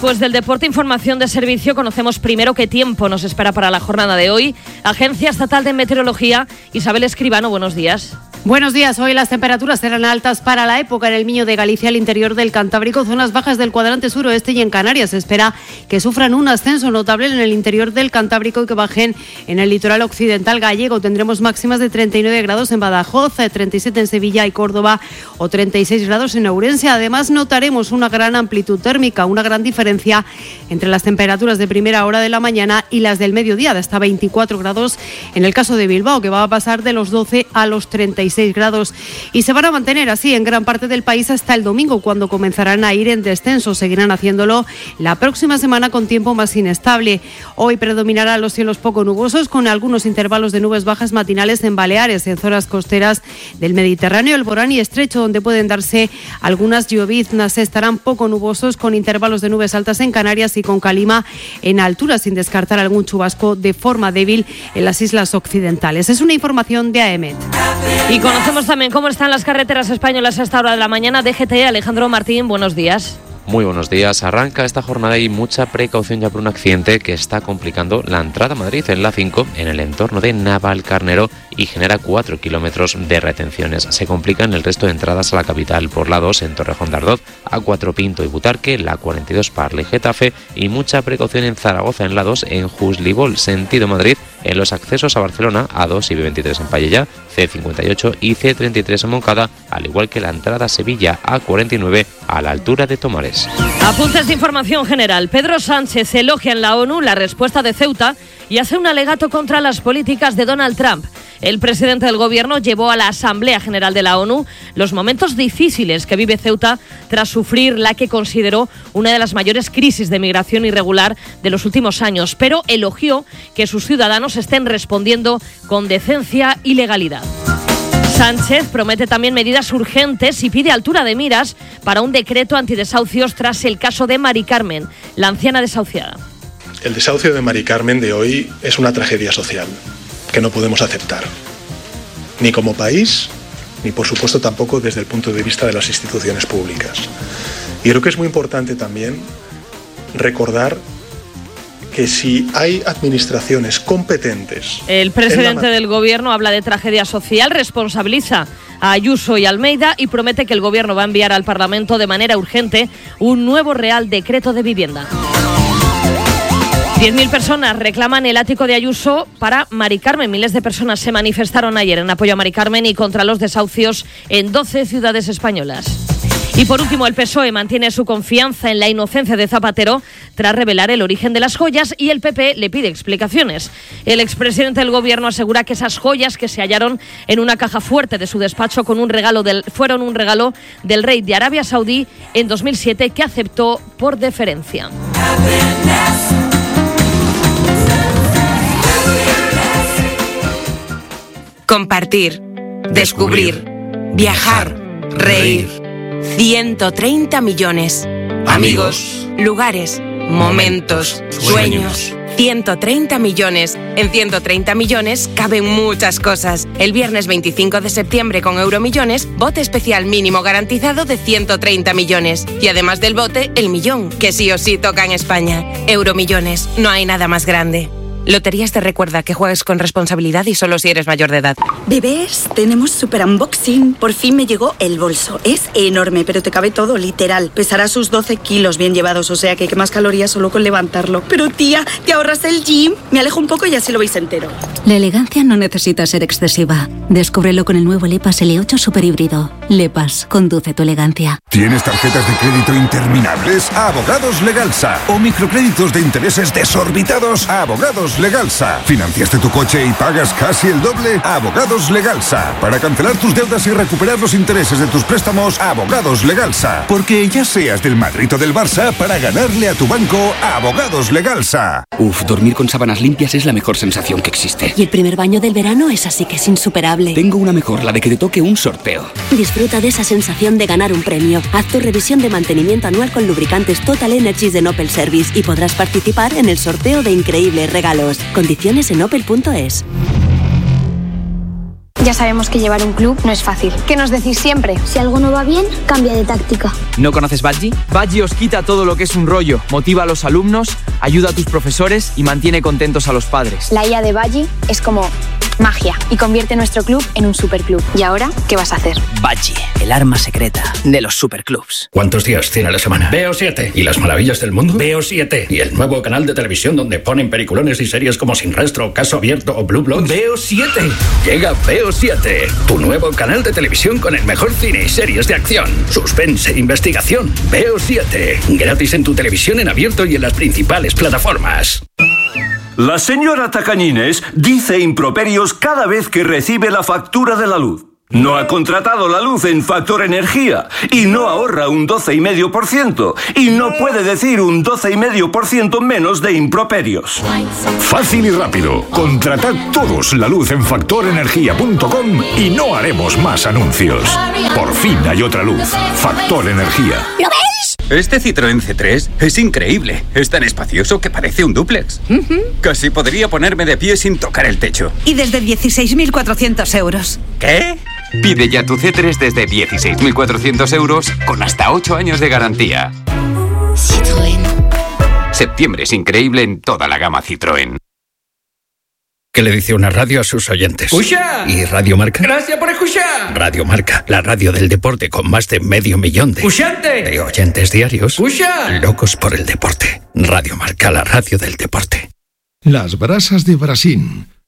Pues del deporte, información de servicio, conocemos primero qué tiempo nos espera para la jornada de hoy. Agencia Estatal de Meteorología, Isabel Escribano, buenos días. Buenos días. Hoy las temperaturas serán altas para la época en el Miño de Galicia, el interior del Cantábrico, zonas bajas del cuadrante suroeste y en Canarias. Se espera que sufran un ascenso notable en el interior del Cantábrico y que bajen en el litoral occidental gallego. Tendremos máximas de 39 grados en Badajoz, 37 en Sevilla y Córdoba o 36 grados en Ourense. Además, notaremos una gran amplitud térmica, una gran diferencia entre las temperaturas de primera hora de la mañana y las del mediodía, de hasta 24 grados en el caso de Bilbao, que va a pasar de los 12 a los 36 grados, y se van a mantener así en gran parte del país hasta el domingo, cuando comenzarán a ir en descenso. Seguirán haciéndolo la próxima semana con tiempo más inestable. Hoy predominarán los cielos poco nubosos, con algunos intervalos de nubes bajas matinales en Baleares, en zonas costeras del Mediterráneo, el Borán y Estrecho, donde pueden darse algunas lloviznas. Estarán poco nubosos, con intervalos de nubes altas en Canarias y con calima en altura, sin descartar algún chubasco de forma débil en las islas occidentales. Es una información de AEMET. Y conocemos también cómo están las carreteras españolas a esta hora de la mañana. DGT, Alejandro Martín, buenos días. Muy buenos días. Arranca esta jornada y mucha precaución ya por un accidente que está complicando la entrada a Madrid en la 5 en el entorno de Navalcarnero y genera 4 kilómetros de retenciones. Se complican el resto de entradas a la capital por la 2 en Torrejón de Ardoz, A4 Pinto y Butarque, la 42 Parla y Getafe, y mucha precaución en Zaragoza en la 2 en Juslibol, sentido Madrid, en los accesos a Barcelona, A2 y B23 en Pallella, C58 y C33 en Moncada, al igual que la entrada a Sevilla, A49 a la altura de Tomares. Apuntes de información general. Pedro Sánchez elogia en la ONU la respuesta de Ceuta y hace un alegato contra las políticas de Donald Trump. El presidente del gobierno llevó a la Asamblea General de la ONU los momentos difíciles que vive Ceuta tras sufrir la que consideró una de las mayores crisis de migración irregular de los últimos años, pero elogió que sus ciudadanos estén respondiendo con decencia y legalidad. Sánchez promete también medidas urgentes y pide altura de miras para un decreto antidesahucios tras el caso de Mari Carmen, la anciana desahuciada. El desahucio de Mari Carmen de hoy es una tragedia social que no podemos aceptar, ni como país, ni por supuesto tampoco desde el punto de vista de las instituciones públicas. Y creo que es muy importante también recordar que si hay administraciones competentes... El presidente del gobierno habla de tragedia social, responsabiliza a Ayuso y Almeida y promete que el gobierno va a enviar al Parlamento de manera urgente un nuevo Real Decreto de Vivienda. 10.000 personas reclaman el ático de Ayuso para Mari Carmen. Miles de personas se manifestaron ayer en apoyo a Mari Carmen y contra los desahucios en 12 ciudades españolas. Y por último, el PSOE mantiene su confianza en la inocencia de Zapatero tras revelar el origen de las joyas, y el PP le pide explicaciones. El expresidente del gobierno asegura que esas joyas, que se hallaron en una caja fuerte de su despacho fueron un regalo del rey de Arabia Saudí en 2007, que aceptó por deferencia. Compartir, descubrir, viajar, reír. 130 millones. Amigos, lugares, momentos, sueños. 130 millones. En 130 millones caben muchas cosas. El viernes 25 de septiembre con Euromillones, bote especial mínimo garantizado de 130 millones. Y además del bote, el millón, que sí o sí toca en España. Euromillones, no hay nada más grande. Loterías te recuerda que juegues con responsabilidad y solo si eres mayor de edad. Bebés, tenemos super unboxing. Por fin me llegó el bolso. Es enorme, pero te cabe todo, literal. Pesará sus 12 kilos bien llevados, o sea que quemas calorías solo con levantarlo. Pero tía, ¿te ahorras el gym? Me alejo un poco y así lo veis entero. La elegancia no necesita ser excesiva. Descúbrelo con el nuevo LePas L8 Super Híbrido. LePas, conduce tu elegancia. ¿Tienes tarjetas de crédito interminables? Abogados Legalsa. ¿O microcréditos de intereses desorbitados? Abogados Legalsa. ¿Financiaste tu coche y pagas casi el doble? Abogados Legalsa. Para cancelar tus deudas y recuperar los intereses de tus préstamos, Abogados Legalsa. Porque ya seas del Madrid o del Barça, para ganarle a tu banco, Abogados Legalsa. Dormir con sábanas limpias es la mejor sensación que existe. Y el primer baño del verano es así que es insuperable. Tengo una mejor, la de que te toque un sorteo. Disfruta de esa sensación de ganar un premio. Haz tu revisión de mantenimiento anual con lubricantes Total Energies de Opel Service y podrás participar en el sorteo de increíbles regalos. Condiciones en opel.es. Ya sabemos que llevar un club no es fácil. ¿Qué nos decís siempre? Si algo no va bien, cambia de táctica. ¿No conoces Badgie? Badgie os quita todo lo que es un rollo, motiva a los alumnos, ayuda a tus profesores y mantiene contentos a los padres. La IA de Badgie es como magia y convierte nuestro club en un superclub. ¿Y ahora qué vas a hacer? Badgie, el arma secreta de los superclubs. ¿Cuántos días tiene la semana? Veo 7. ¿Y las maravillas del mundo? Veo 7. ¿Y el nuevo canal de televisión donde ponen peliculones y series como Sin Rastro, Caso Abierto o Blue Bloods? Veo 7. Llega Veo 7, tu nuevo canal de televisión con el mejor cine y series de acción, suspense e investigación. Veo 7. Gratis en tu televisión en abierto y en las principales plataformas. La señora Tacañines dice improperios cada vez que recibe la factura de la luz. No ha contratado la luz en Factor Energía y no ahorra un 12,5% y no puede decir un 12,5% menos de improperios. Fácil y rápido. Contratad todos la luz en factorenergia.com y no haremos más anuncios. Por fin hay otra luz. Factor Energía. ¿Lo veis? Este Citroën C3 es increíble. Es tan espacioso que parece un dúplex. Casi podría ponerme de pie sin tocar el techo. Y desde 16.400 euros. ¿Qué? Pide ya tu C3 desde 16.400 euros con hasta 8 años de garantía. Citroën. Septiembre es increíble en toda la gama Citroën. ¿Qué le dice una radio a sus oyentes? ¡Escucha! ¿Y Radio Marca? ¡Gracias por escuchar! Radio Marca, la radio del deporte con más de 500,000 de oyentes diarios. ¡Escucha! Locos por el deporte. Radio Marca, la radio del deporte. Las brasas de Brasín.